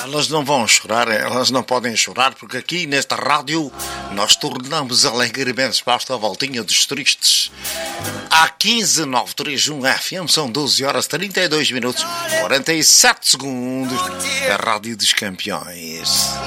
Elas não vão chorar, elas não podem chorar, porque aqui nesta rádio nós tornamos alegremente basta a voltinha dos tristes. Há 15931 FM, são 12 horas 32 minutos 47 segundos. A Rádio dos Campeões.